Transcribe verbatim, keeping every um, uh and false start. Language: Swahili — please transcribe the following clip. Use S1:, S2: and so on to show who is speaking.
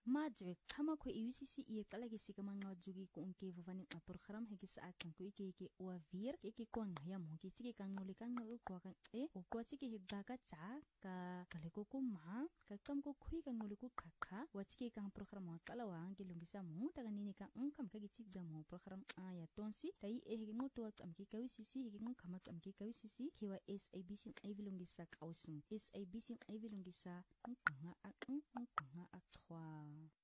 S1: majwe kama ko U C C I kala ki sikama nga jugi ko unke vavani a program he ki sa kan ko ke ke o vir ke ke ko nga ya mo ki chi ke ngole kan ngo ko kan e o ko chi ke hidda ka cha ka kale ko ko ma ka kam ko khui kan ngole ko khakha wa chi ke kan program kala wa ke lungisa mo ta ni ni ka un kam ka ki chi da mo program a ya tonsi dai e he ngo to am ki ka U C C he ngo kama am ki ka U C C ke wa S A B C ai vilungisa ka ausin S A B C ai vilungisa nga a nga a chwa